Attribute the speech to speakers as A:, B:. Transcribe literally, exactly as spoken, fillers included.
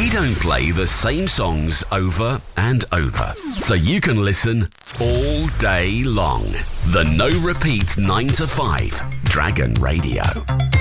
A: We don't play the same songs over and over, so you can listen all day long. The No Repeat nine to five Dragon Radio.